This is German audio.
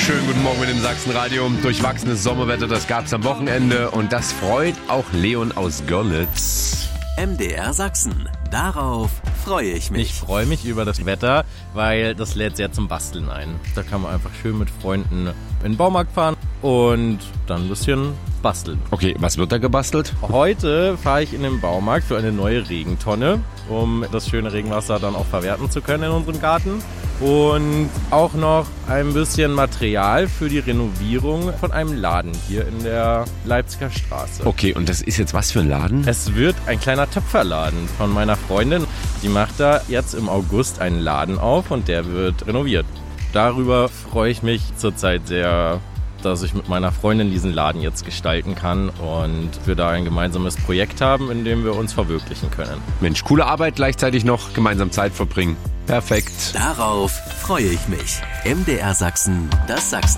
Schönen guten Morgen mit dem Sachsenradio. Durchwachsenes Sommerwetter, das gab's am Wochenende und das freut auch Leon aus Görlitz. MDR Sachsen. Darauf freue ich mich. Ich freue mich über das Wetter, weil das lädt sehr zum Basteln ein. Da kann man einfach schön mit Freunden in den Baumarkt fahren und dann ein bisschen basteln. Okay, was wird da gebastelt? Heute fahre ich in den Baumarkt für eine neue Regentonne, um das schöne Regenwasser dann auch verwerten zu können in unserem Garten. Und auch noch ein bisschen Material für die Renovierung von einem Laden hier in der Leipziger Straße. Okay, und das ist jetzt was für ein Laden? Es wird ein kleiner Töpferladen von meiner Freundin. Die macht da jetzt im August einen Laden auf und der wird renoviert. Darüber freue ich mich zurzeit sehr, dass ich mit meiner Freundin diesen Laden jetzt gestalten kann und wir da ein gemeinsames Projekt haben, in dem wir uns verwirklichen können. Mensch, coole Arbeit, gleichzeitig noch gemeinsam Zeit verbringen. Perfekt. Darauf freue ich mich. MDR Sachsen, das Sachsen.